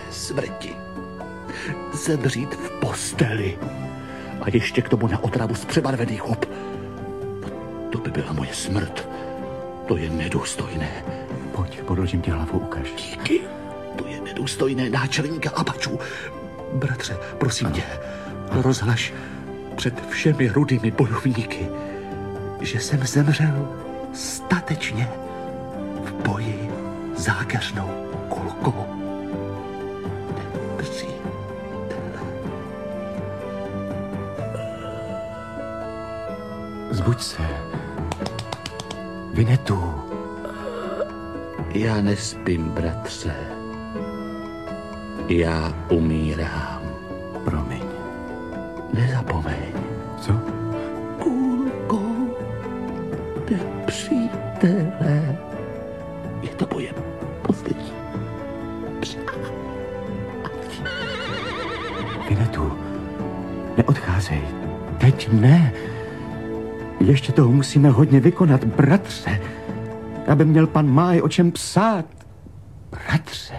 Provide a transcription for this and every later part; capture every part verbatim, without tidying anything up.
smrti. Zemřít v posteli. A ještě k tomu na otravu z přebarvených hub. No, to by byla moje smrt. To je nedůstojné. Pojď, podložím ti hlavu, ukaž. Díky. To je nedůstojné náčelníka Apačů. Bratře, prosím tě, rozhlaš před všemi rudými bojovníky, že jsem zemřel statečně v boji zákeřnou kulkou. Zbuď se. Vinetu. Já nespím, bratře. Já umírám. Promiň. Nezapomeň. Co? Kulko, nepřítele. Je to moje poslední přání. Vinetu, neodcházej. Teď ne. Ještě toho musíme hodně vykonat, bratře. Aby měl pan Máj o čem psát. Bratře.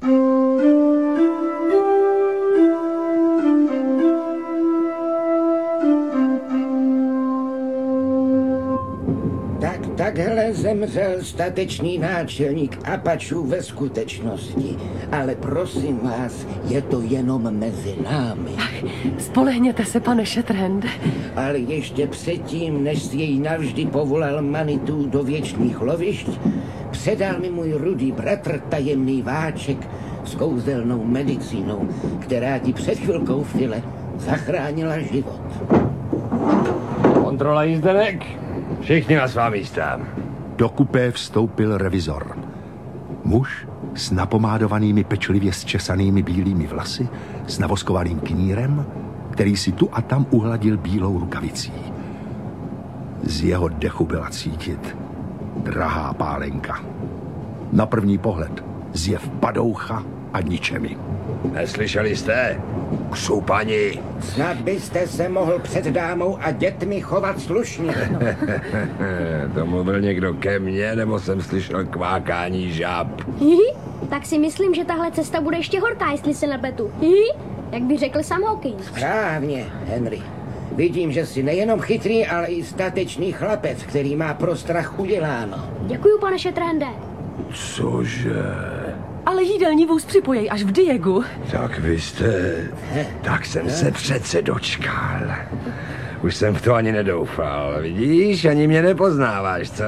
Tak takhle zemřel statečný náčelník Apačů ve skutečnosti. Ale prosím vás, je to jenom mezi námi. Spolehněte se, pane Shatterhande. Ale ještě předtím, než si jej navždy povolal Manitou do věčných lovišť, předal mi můj rudý bratr tajemný váček s kouzelnou medicínou, která ti před chvilkou v tyle zachránila život. Kontrola jízdenek. Všichni na svá místa. Do kupé vstoupil revizor. Muž s napomádovanými pečlivě zčesanými bílými vlasy, s navoskovaným knírem, který si tu a tam uhladil bílou rukavicí. Z jeho dechu byla cítit drahá pálenka. Na první pohled zjev padoucha a ničemi. Neslyšeli jste? Křupani. Snad byste se mohl před dámou a dětmi chovat slušně. To mluvil někdo ke mně, nebo jsem slyšel kvákání žáb? Hihi, tak si myslím, že tahle cesta bude ještě horká, jestli se nepletu. Hihi, jak by řekl sám Hawking. Správně, Henry. Vidím, že jsi nejenom chytrý, ale i statečný chlapec, který má pro strach uděláno. Děkuju, pane Shatterhande. Cože? Ale jídelní vůz připojej až v Diegu. Tak vy jste... Tak jsem se přece dočkal. Už jsem v to ani nedoufal. Vidíš, ani mě nepoznáváš, co?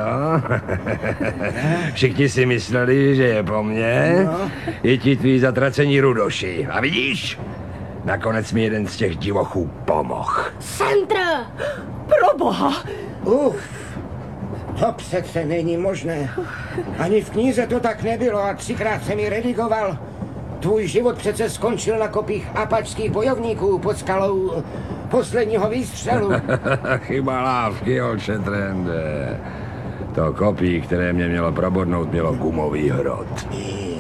Všichni si mysleli, že je po mně. I ti tví zatracení rudoši. A vidíš? Nakonec mi jeden z těch divochů pomohl. Centr! Proboha! Uf, to přece není možné. Ani v knize to tak nebylo a třikrát jsem ji redigoval. Tvůj život přece skončil na kopích apačských bojovníků pod skalou posledního výstřelu. Chyba lávky, Shatterhande. To kopí, které mě mělo probodnout, mělo gumový hrot.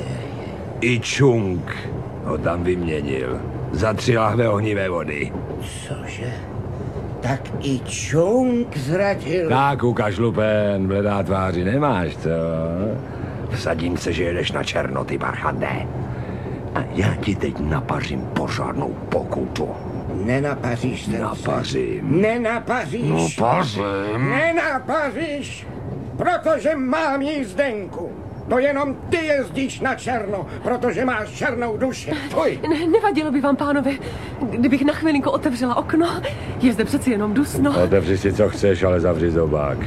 I Chung ho tam vyměnil. Za tři lahve ohnivé vody. Cože? Tak i Chung zradil. Tak, ukaž lupen, bledá tváři nemáš, co? Vsadím se, že jedeš na černo, ty barchande. A já ti teď napařím pořádnou pokutu. Nenapaříš se. Napařím. Nenapaříš. Napařím. Nenapaříš, protože mám jízdenku. To jenom ty jezdíš na černo, protože máš černou duši. Fuj. Ne, nevadilo by vám, pánové, kdybych na chvilinku otevřela okno. Je zde přeci jenom dusno. Otevři si, co chceš, ale zavři zobák.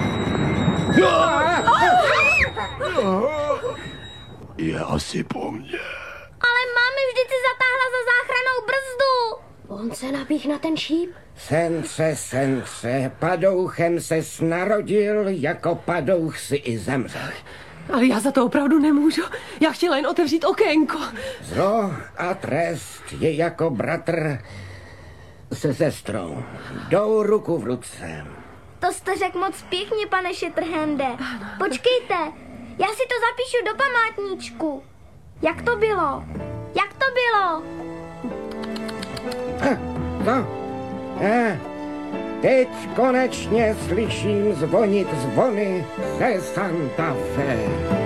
Je asi po mně. Ale mámy vždyť si zatáhla za záchrannou brzdu. On se napích na ten šíp. Sence, sence, padouchem ses narodil, jako padouch si i zemřel. Ale já za to opravdu nemůžu. Já chtěla jen otevřít okénko. Zlo a trest je jako bratr se sestrou. Jdou ruku v ruce. To jste řekl moc pěkně, pane Shatterhande. Počkejte, já si to zapíšu do památníčku. Jak to bylo? Jak to bylo? Ah, no, ah, teď konečně slyším zvonit zvony ze Santa Fe.